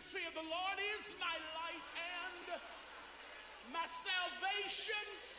fear the Lord is my light and my salvation.